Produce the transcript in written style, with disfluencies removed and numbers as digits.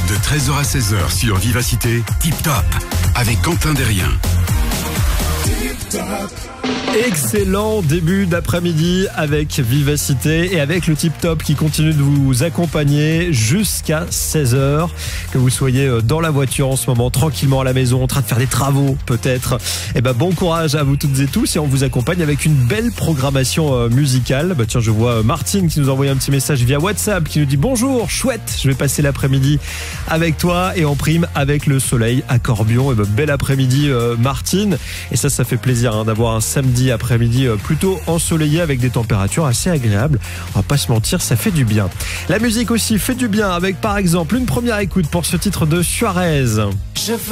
De 13h à 16h sur Vivacité, Tip Top, avec Quentin Derrien. Excellent début d'après-midi avec Vivacité et avec le Tip Top qui continue de vous accompagner jusqu'à 16h. Que vous soyez dans la voiture en ce moment, tranquillement à la maison, en train de faire des travaux peut-être. Eh ben, bon courage à vous toutes et tous et on vous accompagne avec une belle programmation musicale. Bah tiens, je vois Martine qui nous a envoyé un petit message via WhatsApp qui nous dit bonjour, chouette, je vais passer l'après-midi avec toi et en prime avec le soleil à Corbion. Et ben, bel après-midi Martine. Et ça fait plaisir d'avoir un samedi après-midi plutôt ensoleillé avec des températures assez agréables. On va pas se mentir, ça fait du bien. La musique aussi fait du bien avec par exemple une première écoute pour ce titre de Suarez.